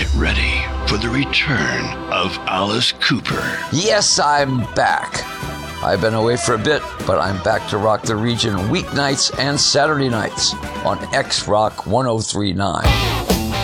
Get ready for the return of Alice Cooper. Yes, I'm back. I've been away for a bit, but I'm back to rock the region weeknights and Saturday nights on X Rock 1039.